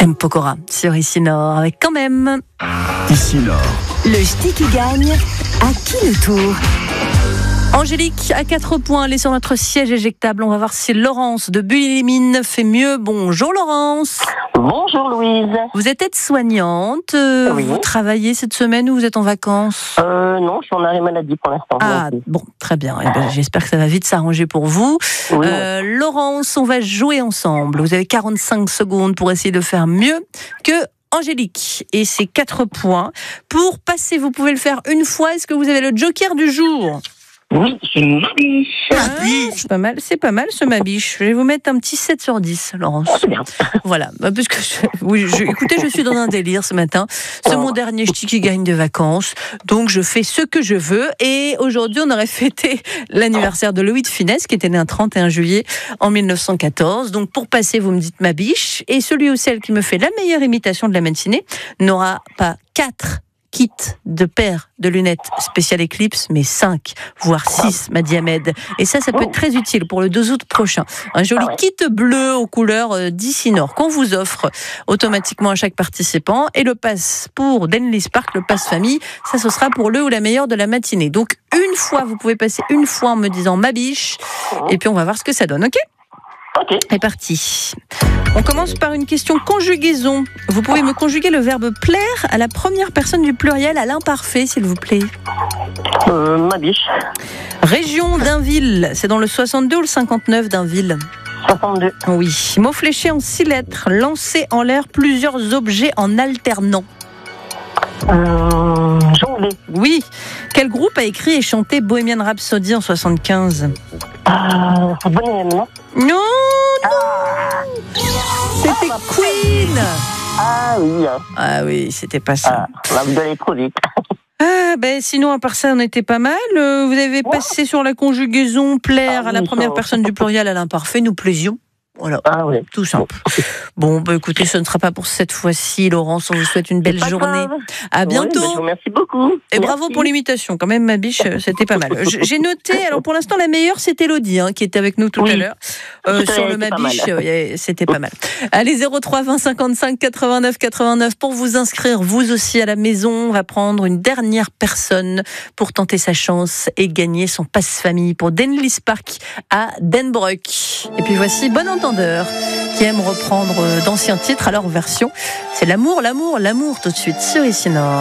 M. Pokora sur Ici Nord avec quand même. Ici Nord. Le ch'ti qui gagne, à qui le tour? Angélique à 4 points, elle est sur notre siège éjectable. On va voir si Laurence de Buis-les-Mines fait mieux. Bonjour Laurence. Bonjour Louise. Vous êtes aide-soignante. Oui. Vous travaillez cette semaine ou vous êtes en vacances? Non, je suis en arrêt maladie pour l'instant. Ah bon, très bien. Eh ben, j'espère que ça va vite s'arranger pour vous. Oui. Laurence, on va jouer ensemble. Vous avez 45 secondes pour essayer de faire mieux que Angélique. Et c'est 4 points. Pour passer, vous pouvez le faire une fois. Est-ce que vous avez le joker du jour? Oui, c'est Mabiche. C'est pas mal ce Mabiche. Je vais vous mettre un petit 7 sur 10, Laurence. C'est bien. Voilà, parce que écoutez, je suis dans un délire ce matin. C'est mon dernier ch'ti qui gagne de vacances, donc je fais ce que je veux. Et aujourd'hui, on aurait fêté l'anniversaire de Louis de Funès, qui était né un 31 juillet en 1914. Donc pour passer, vous me dites Mabiche, et celui ou celle qui me fait la meilleure imitation de la matinée n'aura pas 4 kit de paires de lunettes spécial Eclipse, mais 5, voire 6, m'a dit Ahmed. Et ça peut être très utile pour le 2 août prochain. Un joli kit bleu aux couleurs d'Ici Nord qu'on vous offre automatiquement à chaque participant. Et le pass pour Denlis Park, le pass famille, ça ce sera pour le ou la meilleure de la matinée. Donc une fois, vous pouvez passer une fois en me disant ma biche, et puis on va voir ce que ça donne, ok ? Ok. C'est parti. On commence par une question conjugaison. Vous pouvez me conjuguer le verbe plaire à la première personne du pluriel à l'imparfait, s'il vous plaît. Mabiche. Région d'Inville, c'est dans le 62 ou le 59 d'Inville? 62. Oui. Mot fléché en 6 lettres, lancer en l'air plusieurs objets en alternant. Jongler. Oui. Quel groupe a écrit et chanté Bohemian Rhapsody en 75? Bonnet, non? Non. C'était Queen. Ah oui. Ah oui, c'était pas ça. Là, vous allez trop vite. Ah ben sinon à part ça on était pas mal. Vous avez passé sur la conjugaison plaire à la première personne du pluriel à l'imparfait, nous plaisions. Voilà, tout simple. Bon, bah écoutez, ce ne sera pas pour cette fois-ci, Laurence. On vous souhaite une belle journée. À bientôt. Je vous remercie beaucoup. Et bravo pour l'imitation. Quand même, ma biche, c'était pas mal. J'ai noté, alors pour l'instant, la meilleure, c'est Elodie, qui était avec nous tout à l'heure. Sur le Mabiche, c'était pas mal. Allez, 03 20 55 89 89 pour vous inscrire, vous aussi, à la maison. On va prendre une dernière personne pour tenter sa chance et gagner son passe-famille pour Denlis Park à Denbroek. Et puis voici Bon Entendeur qui aime reprendre d'anciens titres à leur version. C'est l'amour tout de suite sur Ici Nord.